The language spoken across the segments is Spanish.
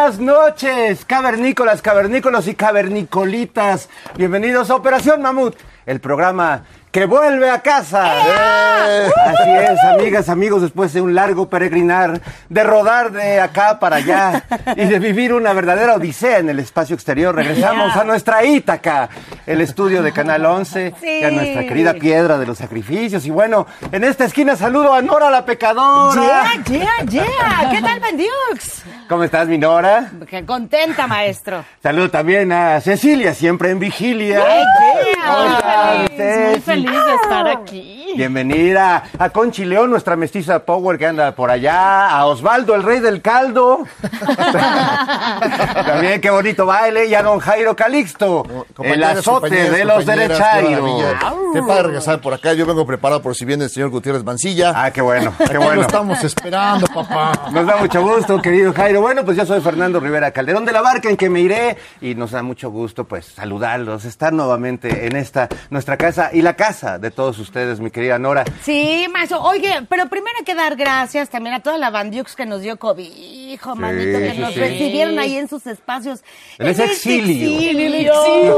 buenas noches, cavernícolas, cavernícolos y cavernicolitas. Bienvenidos a Operación Mamut, el programa que vuelve a casa. Así es, amigas, amigos, después de un largo peregrinar, de rodar de acá para allá y de vivir una verdadera odisea en el espacio exterior, regresamos a nuestra Ítaca, el estudio de Canal 11, y a nuestra querida Piedra de los Sacrificios. Y bueno, en esta esquina saludo a Nora la Pecadora. ¿Qué tal, Bendiux? ¿Cómo estás, mi Nora? Qué contenta, maestro. Saludo también a Cecilia, siempre en vigilia. Muy feliz de estar aquí. Bienvenida a Conchi León, nuestra mestiza Power que anda por allá, a Osvaldo, el rey del caldo. También qué bonito baile, y a don Jairo Calixto, el azote de los derechairos. Qué padre regresar por acá, yo vengo preparado por si viene el señor Gutiérrez Mancilla. Ah, qué bueno, qué Aquí bueno. lo estamos esperando, papá. Nos da mucho gusto, querido Jairo. Bueno, pues yo soy Fernando Rivera Calderón de la Barca, en que me iré, y nos da mucho gusto, pues, saludarlos, estar nuevamente en esta, nuestra casa, y la casa de todos ustedes, mi querida Nora. Sí, maestro. Oye, pero primero hay que dar gracias también a toda la Bandiux que nos dio cobijo, manito, que nos recibieron ahí en sus espacios. En ese exilio.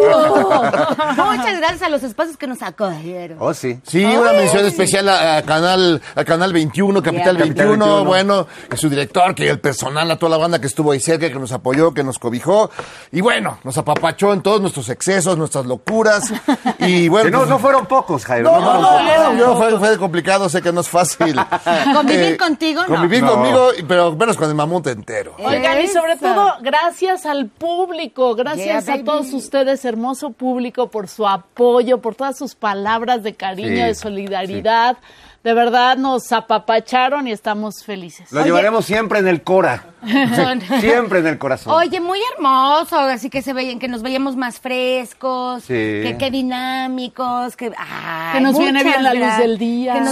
Muchas gracias a los espacios que nos acogieron. Oh, sí. Sí, una mención especial a Canal 21, Capital 21, bueno, y su director, que el personal, a toda la banda que estuvo ahí cerca, que nos apoyó, que nos cobijó, y bueno, nos apapachó en todos nuestros excesos, nuestras locuras, y bueno. Que no fueron pocos, Jairo. Fue complicado, sé que no es fácil. ¿Convivir contigo? No. Convivir conmigo, pero menos con el mamut entero. Oigan, y sobre todo, gracias al público, gracias a todos ustedes, hermoso público, por su apoyo, por todas sus palabras de cariño, de solidaridad. Sí. De verdad, nos apapacharon y estamos felices. Lo llevaremos siempre en el Cora. Siempre en el corazón. Oye, muy hermoso, así que que nos veíamos más frescos, que dinámicos, que nos viene bien la luz del día. Que nos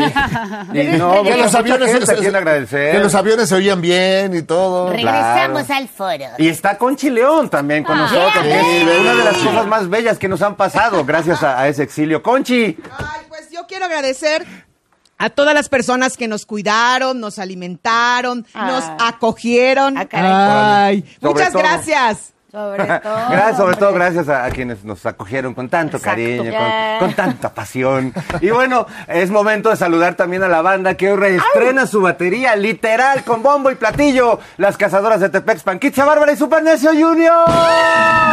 que los aviones se oían bien y todo. Regresamos al foro. Y está Conchi León también con nosotros, que es una de las cosas más bellas que nos han pasado gracias a ese exilio. Conchi. Ay, pues yo quiero agradecer a todas las personas que nos cuidaron, nos alimentaron, nos acogieron. Ay, muchas gracias. Sobre todo gracias a quienes nos acogieron con tanto cariño, con tanta pasión. Y bueno, es momento de saludar también a la banda que hoy reestrena su batería, literal, con bombo y platillo, las Cazadoras de Tepex, Panquicha Bárbara y Super Necio Junior.